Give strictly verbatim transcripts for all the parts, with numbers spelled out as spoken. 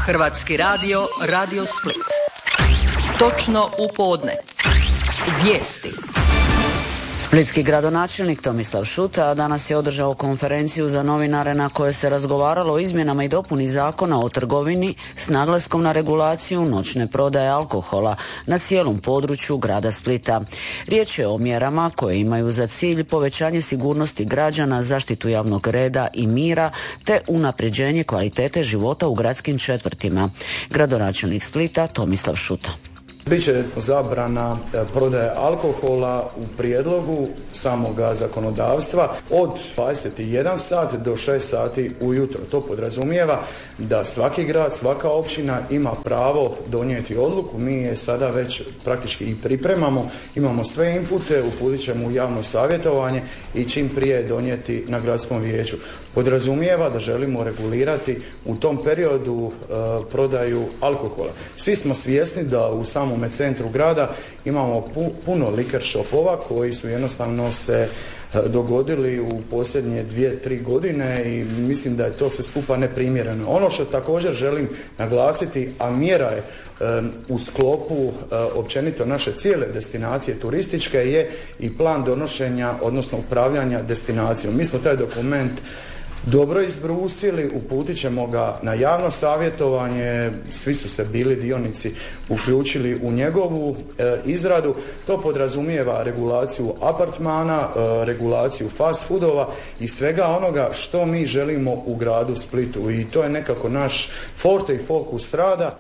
Hrvatski radio, Radio Split. Točno u podne. Vijesti. Splitski gradonačelnik Tomislav Šuta danas je održao konferenciju za novinare na kojoj se razgovaralo o izmjenama i dopuni Zakona o trgovini s naglaskom na regulaciju noćne prodaje alkohola na cijelom području grada Splita. Riječ je o mjerama koje imaju za cilj povećanje sigurnosti građana, zaštitu javnog reda i mira te unapređenje kvalitete života u gradskim četvrtima. Gradonačelnik Splita Tomislav Šuta. Biće zabrana prodaje alkohola u prijedlogu samoga zakonodavstva od dvadeset jedan sat do šest sati ujutro. To podrazumijeva da svaki grad, svaka općina ima pravo donijeti odluku. Mi je sada već praktički i pripremamo, imamo sve inpute, uputit ćemo u javno savjetovanje i čim prije donijeti na gradskom vijeću. Podrazumijeva da želimo regulirati u tom periodu e, prodaju alkohola. Svi smo svjesni da u samom centru grada imamo puno liquor shopova koji su jednostavno se dogodili u posljednje dvije, tri godine i mislim da je to sve skupa neprimjereno. Ono što također želim naglasiti, a mjera je um, u sklopu uh, općenito naše cijele destinacije turističke, je i plan donošenja, odnosno upravljanja destinacijom. Mi smo taj dokument dobro izbrusili, uputit ćemo ga na javno savjetovanje, svi su se bili dionici uključili u njegovu e, izradu. To podrazumijeva regulaciju apartmana, e, regulaciju fast foodova i svega onoga što mi želimo u gradu Splitu i to je nekako naš forte i fokus rada.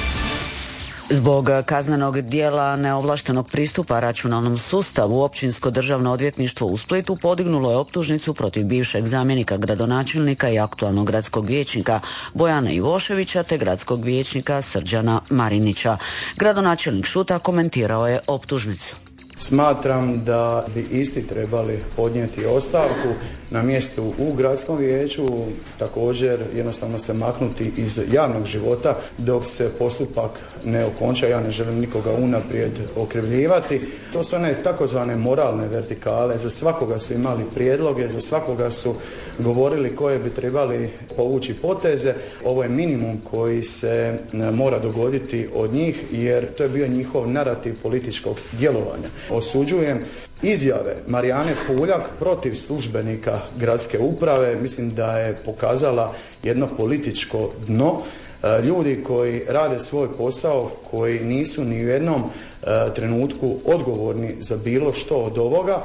Zbog kaznenog djela neovlaštenog pristupa računalnom sustavu, Općinsko državno odvjetništvo u Splitu podignulo je optužnicu protiv bivšeg zamjenika gradonačelnika i aktualnog gradskog vijećnika Bojana Ivoševića te gradskog vijećnika Srđana Marinića. Gradonačelnik Šuta komentirao je optužnicu. Smatram da bi isti trebali podnijeti ostavku na mjestu u gradskom vijeću, također jednostavno se maknuti iz javnog života dok se postupak ne okonča. Ja ne želim nikoga unaprijed okrivljivati. To su one takozvane moralne vertikale. Za svakoga su imali prijedloge, za svakoga su govorili koje bi trebali povući poteze. Ovo je minimum koji se mora dogoditi od njih jer to je bio njihov narativ političkog djelovanja. Osuđujem izjave Marijane Puljak protiv službenika gradske uprave. Mislim da je pokazala jedno političko dno. Ljudi koji rade svoj posao, koji nisu ni u jednom trenutku odgovorni za bilo što od ovoga.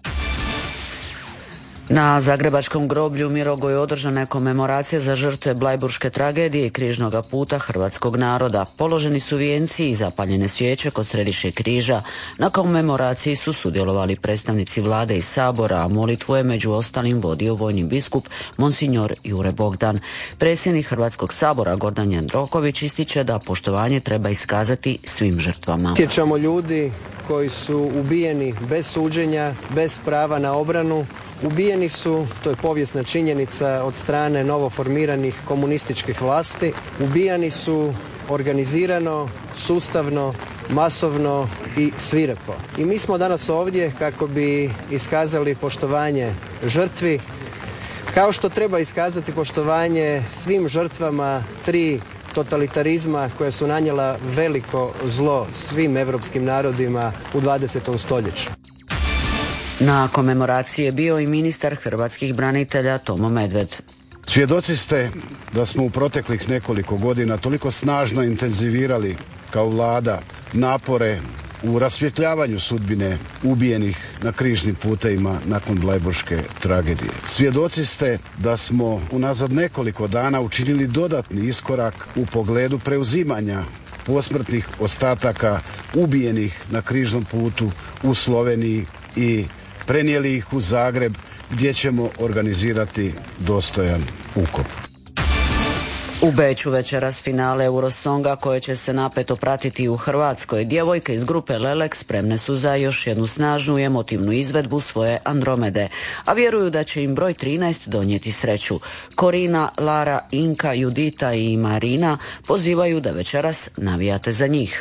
Na zagrebačkom groblju Mirogoju održana je komemoracija za žrtve Blajburške tragedije i križnoga puta hrvatskog naroda. Položeni su vijenci i zapaljene svijeće kod središnjeg križa. Na komemoraciji su sudjelovali predstavnici vlade i sabora, a molitvu je među ostalim vodio vojni biskup Monsignor Jure Bogdan. Predsjednik Hrvatskog sabora Gordan Jandroković ističe da poštovanje treba iskazati svim žrtvama. Sjećamo ljudi koji su ubijeni bez suđenja, bez prava na obranu. Ubijeni su, to je povijesna činjenica, od strane novoformiranih komunističkih vlasti. Ubijani su organizirano, sustavno, masovno i svirepo. I mi smo danas ovdje kako bi iskazali poštovanje žrtvi, kao što treba iskazati poštovanje svim žrtvama tri totalitarizma koja su nanijela veliko zlo svim europskim narodima u dvadesetom stoljeću. Na komemoraciji je bio i ministar hrvatskih branitelja Tomo Medved. Svjedoci ste da smo u proteklih nekoliko godina toliko snažno intenzivirali kao vlada napore u rasvjetljavanju sudbine ubijenih na križnim putevima nakon Blajburške tragedije. Svjedoci ste da smo unazad nekoliko dana učinili dodatni iskorak u pogledu preuzimanja posmrtnih ostataka ubijenih na križnom putu u Sloveniji i prenijeli ih u Zagreb gdje ćemo organizirati dostojan ukop. U Beču večeras finale Eurosonga koje će se napeto pratiti u Hrvatskoj. Djevojke iz grupe Lelek spremne su za još jednu snažnu i emotivnu izvedbu svoje Andromede, a vjeruju da će im broj trinaest donijeti sreću. Korina, Lara, Inka, Judita i Marina pozivaju da večeras navijate za njih.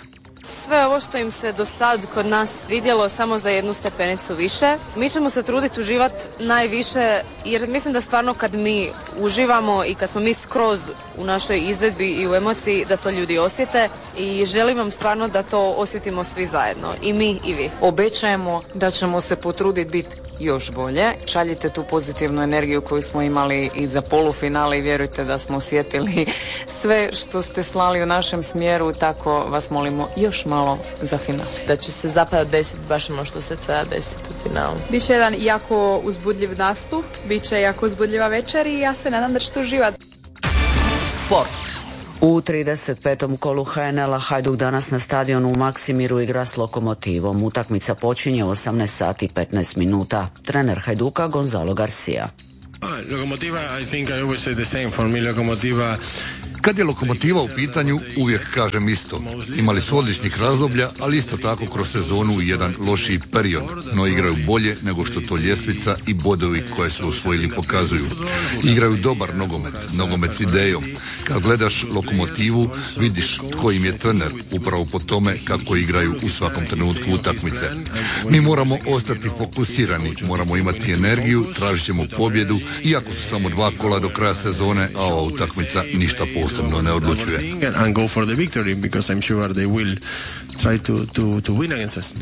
Sve ovo što im se do sad kod nas vidjelo samo za jednu stepenicu više. Mi ćemo se truditi uživati najviše jer mislim da stvarno kad mi uživamo i kad smo mi skroz u našoj izvedbi i u emociji da to ljudi osjete i želim vam stvarno da to osjetimo svi zajedno, i mi i vi. Obećajemo da ćemo se potruditi biti još bolje. Šaljite tu pozitivnu energiju koju smo imali i za polufinale i vjerujte da smo osjetili sve što ste slali u našem smjeru, tako vas molimo još malo za final. Da će se zapravo desiti baš ono što se treba desiti u finalu. Biće jedan jako uzbudljiv nastup, bit će jako uzbudljiva večer i ja se nadam da ćete uživati. Sport. U trideset petom kolu ha en el-a Hajduk danas na stadionu u Maksimiru igra s Lokomotivom. Utakmica počinje u osamnaest sati i petnaest minuta. Trener Hajduka Gonzalo Garcia. Lokomotiva, I think I always say the same. For me, Lokomotiva... Kad je Lokomotiva u pitanju, uvijek kažem isto. Imali su odličnih razdoblja, ali isto tako kroz sezonu i jedan lošiji period, no igraju bolje nego što to ljestvica i bodovi koje su osvojili pokazuju. Igraju dobar nogomet, nogomet s idejom. Kad gledaš Lokomotivu, vidiš tko im je trener, upravo po tome kako igraju u svakom trenutku utakmice. Mi moramo ostati fokusirani, moramo imati energiju, tražit ćemo pobjedu, iako su samo dva kola do kraja sezone, a ova utakmica ništa posebno ne odlučuje. And go for the victory because I'm sure they will try to to to win against us.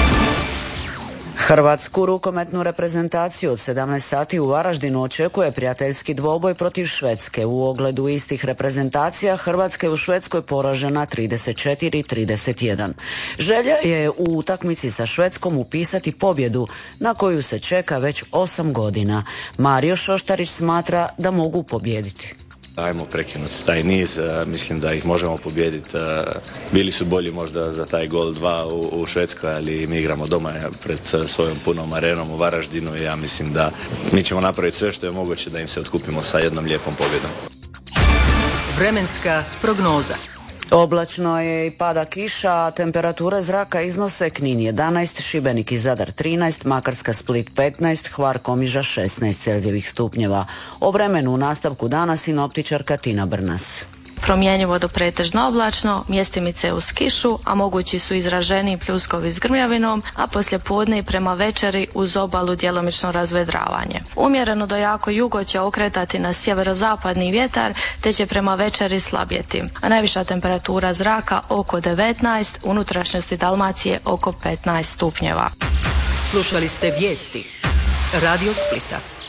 Hrvatsku rukometnu reprezentaciju od sedamnaest sati u Varaždinu očekuje prijateljski dvoboj protiv Švedske. U ogledu istih reprezentacija Hrvatska je u Švedskoj poražena trideset četiri trideset jedan. Želja je u utakmici sa Švedskom upisati pobjedu na koju se čeka već osam godina. Mario Šoštarić smatra da mogu pobijediti. Ajmo prekinuti taj niz, mislim da ih možemo pobijediti. Bili su bolji možda za taj gol dva u, u Švedskoj, ali mi igramo doma pred svojom punom arenom u Varaždinu i ja mislim da mi ćemo napraviti sve što je moguće da im se otkupimo sa jednom lijepom pobjedom. Vremenska prognoza. Oblačno je i pada kiša, a temperature zraka iznose Knin jedanaest, Šibenik i Zadar trinaest, Makarska, Split petnaest, Hvar, Komiža šesnaest Celzijevih stupnjeva. O vremenu u nastavku dana sinoptičarka Tina Brnas. Promjenjivo do pretežno oblačno, mjestimice uz kišu, a mogući su izraženiji pljuskovi s grmljavinom, a poslije podne i prema večeri uz obalu djelomično razvedravanje. Umjereno do jako jugo će okretati na sjeverozapadni vjetar, te će prema večeri slabjeti, a najviša temperatura zraka oko devetnaest, unutrašnjosti Dalmacije oko petnaest stupnjeva. Slušali ste vijesti Radio Splita.